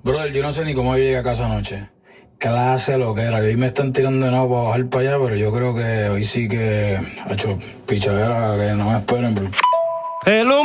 Brother, yo no sé ni cómo yo llegué a casa anoche. Clase lo que era. Hoy me están tirando de nuevo para bajar para allá, pero yo creo que hoy sí que ha hecho pichadera que no me esperen. El